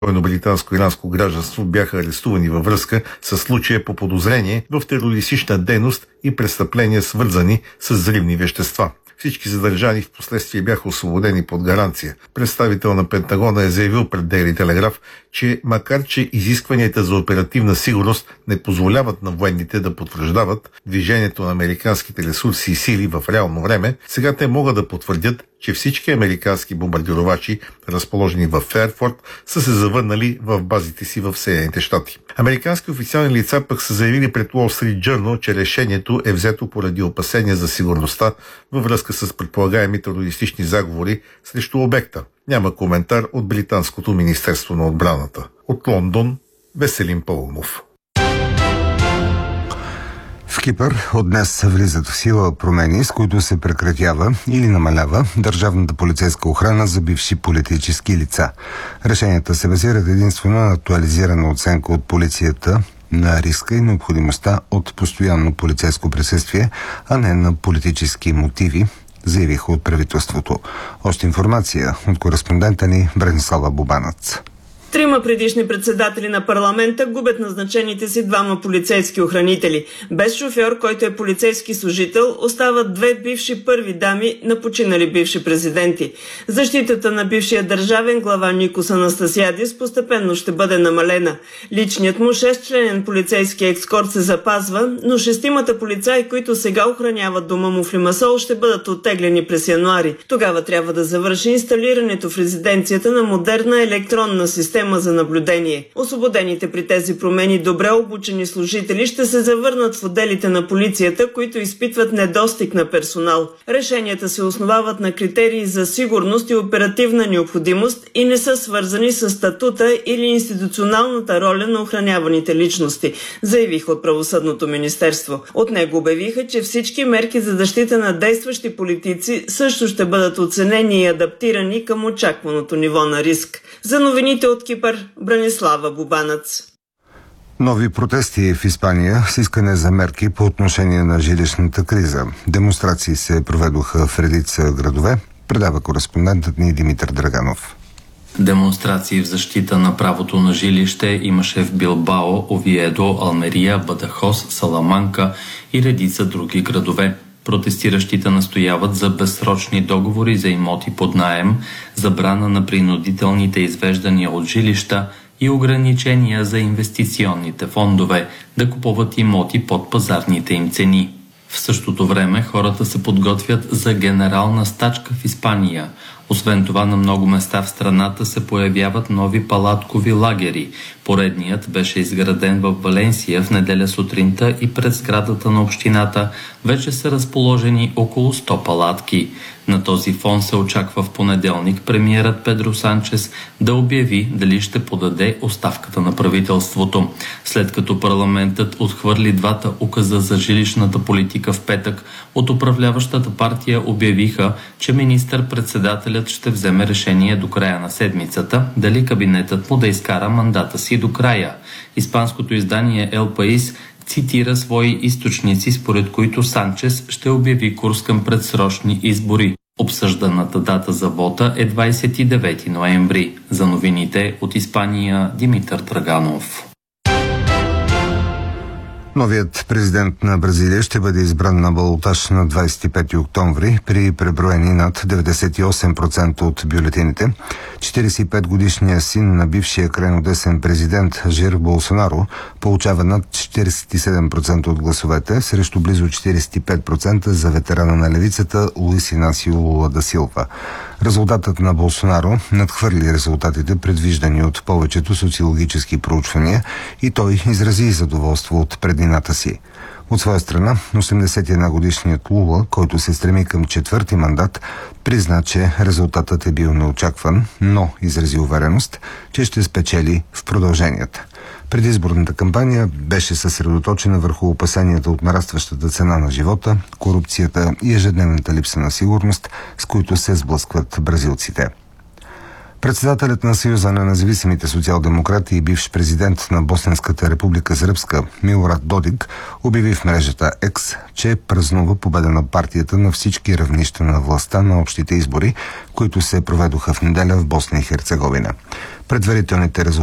британско-иранско гражданство бяха арестувани във връзка с случая по подозрение в терористична дейност и престъпления, свързани с взривни вещества. Всички задържани в последствие бяха освободени под гаранция. Представител на Пентагона е заявил пред Дейли Телеграф, че макар че изискванията за оперативна сигурност не позволяват на военните да потвърждават движението на американските ресурси и сили в реално време, сега те могат да потвърдят, че всички американски бомбардировачи, разположени в Фейерфорд, са се завърнали в базите си в Съединените щати. Американски официални лица пък са заявили пред Wall Street Journal, че решението е взето поради опасения за сигурността във връзка с предполагаеми терористични заговори срещу обекта. Няма коментар от Британското министерство на отбраната. От Лондон, Веселин Паунов. В Кипър от днес влизат в сила промени, с които се прекратява или намалява държавната полицейска охрана за бивши политически лица. Решенията се базират единствено на актуализирана оценка от полицията на риска и необходимостта от постоянно полицейско присъствие, а не на политически мотиви, заявиха от правителството. Още информация от кореспондента ни Бранислава Бубанац. 3 предишни председатели на парламента губят назначените си 2 полицейски охранители. Без шофьор, който е полицейски служител, остават 2 бивши първи дами на починали бивши президенти. Защитата на бившия държавен глава Никос Анастасиадис постепенно ще бъде намалена. Личният му 6-членен полицейски екскорт се запазва, но 6 полицаи, които сега охраняват дома му в Лимасол, ще бъдат оттеглени през януари. Тогава трябва да завърши инсталирането в резиденцията на модерна електронна система за наблюдение. Освободените при тези промени добре обучени служители ще се завърнат в отделите на полицията, които изпитват недостиг на персонал. Решенията се основават на критерии за сигурност и оперативна необходимост и не са свързани с статута или институционалната роля на охраняваните личности, заявиха от Правосъдното министерство. От него обявиха, че всички мерки за защита на действащи политици също ще бъдат оценени и адаптирани към очакваното ниво на риск. За новините от Кипър, Бранислава Бубанац. Нови протести в Испания с искане за мерки по отношение на жилищната криза. Демонстрации се проведоха в редица градове, предава кореспондентът ни Димитър Драганов. Демонстрации в защита на правото на жилище имаше в Билбао, Овиедо, Алмерия, Бадахос, Саламанка и редица други градове. Протестиращите настояват за безсрочни договори за имоти под наем, забрана на принудителните извеждания от жилища и ограничения за инвестиционните фондове да купуват имоти под пазарните им цени. В същото време хората се подготвят за генерална стачка в Испания. Освен това, на много места в страната се появяват нови палаткови лагери. Поредният беше изграден в Валенсия в неделя сутринта и пред сградата на общината вече са разположени около 100 палатки. На този фон се очаква в понеделник премиерът Педро Санчес да обяви дали ще подаде оставката на правителството. След като парламентът отхвърли 2 указа за жилищната политика в петък, от управляващата партия обявиха, че министър-председателят ще вземе решение до края на седмицата дали кабинетът му да изкара мандата си до края. Испанското издание El País цитира свои източници, според които Санчес ще обяви курс към предсрочни избори. Обсъжданата дата за вота е 29 ноември. За новините от Испания, Димитър Драганов. Новият президент на Бразилия ще бъде избран на балотаж на 25 октомври при преброени над 98% от бюлетините. 45-годишният син на бившия крайнодесен президент Жир Болсонаро получава над 47% от гласовете срещу близо 45% за ветерана на левицата Луис Инасио Лула да Силва. Резултатът на Болсонаро надхвърли резултатите, предвиждани от повечето социологически проучвания, и той изрази задоволство от преднината си. От своя страна, 81-годишният Лула, който се стреми към 4-ти мандат, призна, че резултатът е бил неочакван, но изрази увереност, че ще спечели в продълженията. Предизборната кампания беше съсредоточена върху опасенията от нарастващата цена на живота, корупцията и ежедневната липса на сигурност, с които се сблъскват бразилците. Председателят на Съюза на независимите социал-демократи и бивш президент на Босненската република Сръбска Милорад Додик обяви в мрежата X, че празнува победа на партията на всички равнища на властта на общите избори, които се проведоха в неделя в Босна и Херцеговина. Предварителните резултати